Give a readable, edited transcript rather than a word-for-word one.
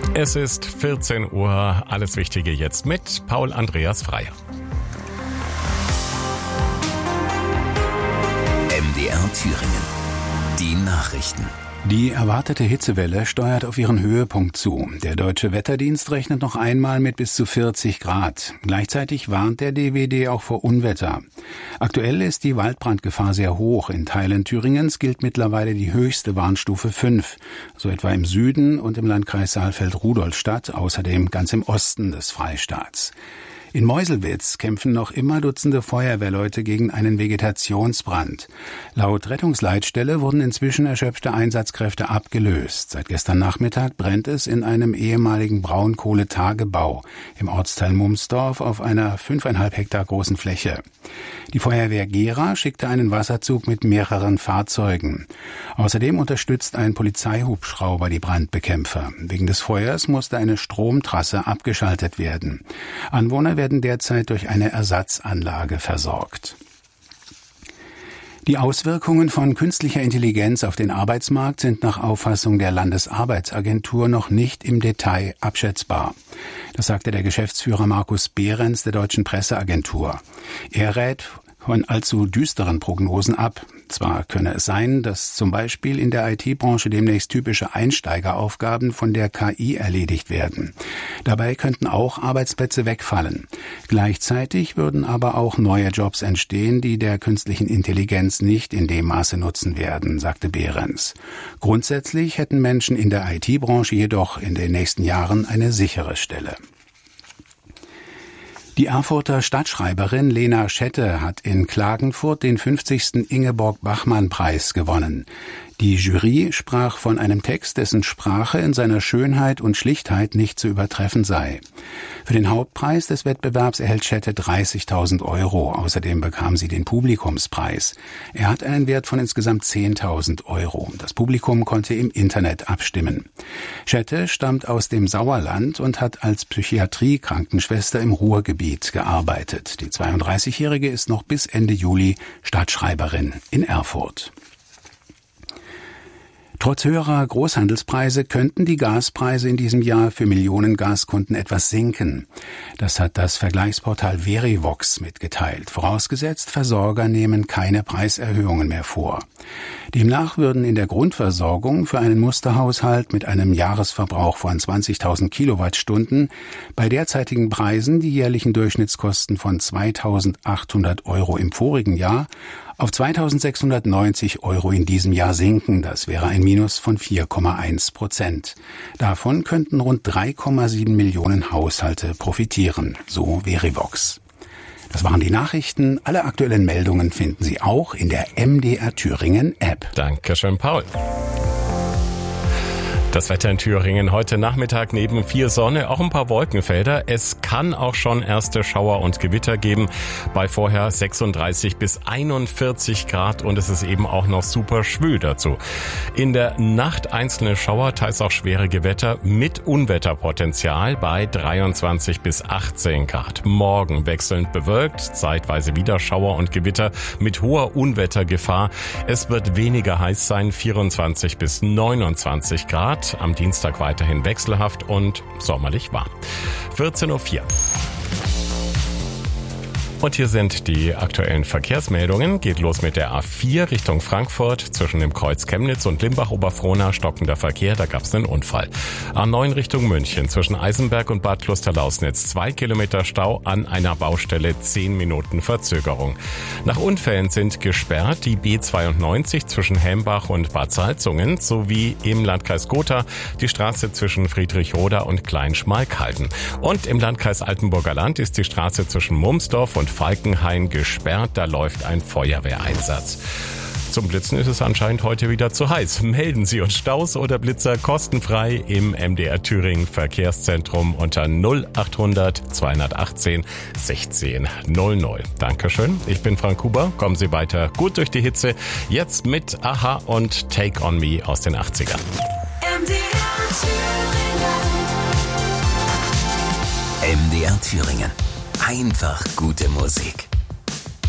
Es ist 14 Uhr, alles Wichtige jetzt mit Paul Andreas Freier. MDR Thüringen. Die Nachrichten. Die erwartete Hitzewelle steuert auf ihren Höhepunkt zu. Der Deutsche Wetterdienst rechnet noch einmal mit bis zu 40 Grad. Gleichzeitig warnt der DWD auch vor Unwetter. Aktuell ist die Waldbrandgefahr sehr hoch. In Teilen Thüringens gilt mittlerweile die höchste Warnstufe 5. So etwa im Süden und im Landkreis Saalfeld-Rudolstadt, außerdem ganz im Osten des Freistaats. In Meuselwitz kämpfen noch immer Dutzende Feuerwehrleute gegen einen Vegetationsbrand. Laut Rettungsleitstelle wurden inzwischen erschöpfte Einsatzkräfte abgelöst. Seit gestern Nachmittag brennt es in einem ehemaligen Braunkohletagebau im Ortsteil Mumsdorf auf einer 5,5 Hektar großen Fläche. Die Feuerwehr Gera schickte einen Wasserzug mit mehreren Fahrzeugen. Außerdem unterstützt ein Polizeihubschrauber die Brandbekämpfer. Wegen des Feuers musste eine Stromtrasse abgeschaltet werden. Anwohner werden derzeit durch eine Ersatzanlage versorgt. Die Auswirkungen von künstlicher Intelligenz auf den Arbeitsmarkt sind nach Auffassung der Landesarbeitsagentur noch nicht im Detail abschätzbar. Das sagte der Geschäftsführer Markus Behrens der Deutschen Presseagentur. Er rät von allzu düsteren Prognosen ab. Zwar könne es sein, dass zum Beispiel in der IT-Branche demnächst typische Einsteigeraufgaben von der KI erledigt werden. Dabei könnten auch Arbeitsplätze wegfallen. Gleichzeitig würden aber auch neue Jobs entstehen, die der künstlichen Intelligenz nicht in dem Maße nutzen werden, sagte Behrens. Grundsätzlich hätten Menschen in der IT-Branche jedoch in den nächsten Jahren eine sichere Stelle. Die Erfurter Stadtschreiberin Lena Schette hat in Klagenfurt den 50. Ingeborg-Bachmann-Preis gewonnen. Die Jury sprach von einem Text, dessen Sprache in seiner Schönheit und Schlichtheit nicht zu übertreffen sei. Für den Hauptpreis des Wettbewerbs erhält Schette 30.000 €. Außerdem bekam sie den Publikumspreis. Er hat einen Wert von insgesamt 10.000 €. Das Publikum konnte im Internet abstimmen. Schette stammt aus dem Sauerland und hat als Psychiatrie-Krankenschwester im Ruhrgebiet gearbeitet. Die 32-Jährige ist noch bis Ende Juli Stadtschreiberin in Erfurt. Trotz höherer Großhandelspreise könnten die Gaspreise in diesem Jahr für Millionen Gaskunden etwas sinken. Das hat das Vergleichsportal Verivox mitgeteilt. Vorausgesetzt, Versorger nehmen keine Preiserhöhungen mehr vor. Demnach würden in der Grundversorgung für einen Musterhaushalt mit einem Jahresverbrauch von 20.000 Kilowattstunden bei derzeitigen Preisen die jährlichen Durchschnittskosten von 2.800 € im vorigen Jahr auf 2.690 € in diesem Jahr sinken. Das wäre ein Minus von 4,1%. Davon könnten rund 3,7 Millionen Haushalte profitieren, so Verivox. Das waren die Nachrichten. Alle aktuellen Meldungen finden Sie auch in der MDR Thüringen App. Dankeschön, Paul. Das Wetter in Thüringen heute Nachmittag neben viel Sonne, auch ein paar Wolkenfelder. Es kann auch schon erste Schauer und Gewitter geben, bei vorher 36 bis 41 Grad und es ist eben auch noch super schwül dazu. In der Nacht einzelne Schauer, teils auch schwere Gewitter mit Unwetterpotenzial bei 23 bis 18 Grad. Morgen wechselnd bewölkt, zeitweise wieder Schauer und Gewitter mit hoher Unwettergefahr. Es wird weniger heiß sein, 24 bis 29 Grad. Am Dienstag weiterhin wechselhaft und sommerlich warm. 14:04 Uhr. Und hier sind die aktuellen Verkehrsmeldungen. Geht los mit der A4 Richtung Frankfurt. Zwischen dem Kreuz Chemnitz und Limbach-Oberfrohna stockender Verkehr, da gab es einen Unfall. A9 Richtung München. Zwischen Eisenberg und Bad Klosterlausnitz 2 Kilometer Stau, an einer Baustelle 10 Minuten Verzögerung. Nach Unfällen sind gesperrt die B92 zwischen Hembach und Bad Salzungen sowie im Landkreis Gotha die Straße zwischen Friedrichroda und Kleinschmalkalden. Und im Landkreis Altenburger Land ist die Straße zwischen Mumsdorf und Falkenhain gesperrt, da läuft ein Feuerwehreinsatz. Zum Blitzen ist es anscheinend heute wieder zu heiß. Melden Sie uns Staus oder Blitzer kostenfrei im MDR Thüringen Verkehrszentrum unter 0800 218 16 00. Dankeschön, ich bin Frank Huber. Kommen Sie weiter gut durch die Hitze. Jetzt mit Aha und Take On Me aus den 80ern. MDR Thüringen. Einfach gute Musik.